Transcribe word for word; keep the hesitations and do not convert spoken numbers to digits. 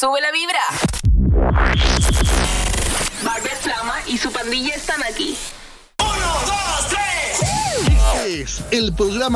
sube la vibra. Barbet Flama y su pandilla están aquí. Uno, dos, tres. Es el programa